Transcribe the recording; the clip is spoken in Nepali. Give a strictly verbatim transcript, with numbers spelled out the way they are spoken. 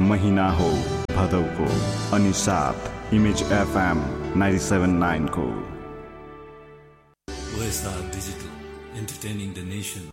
महिना हो भदौको, अनि साथ image FM ninety seven nine को। O S R Digital, entertaining the nation.